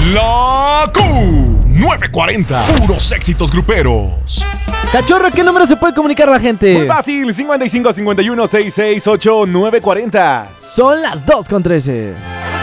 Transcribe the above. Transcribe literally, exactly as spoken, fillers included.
La Q nueve cuarenta, puros éxitos gruperos. Cachorro, ¿qué número se puede comunicar la gente? Muy fácil, cincuenta y cinco, cincuenta y uno, sesenta y seis, ochenta y nueve cuarenta. Son las dos con trece.